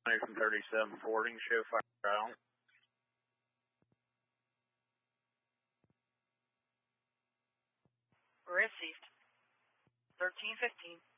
from 37 forwarding, show fire out. Received. 1315.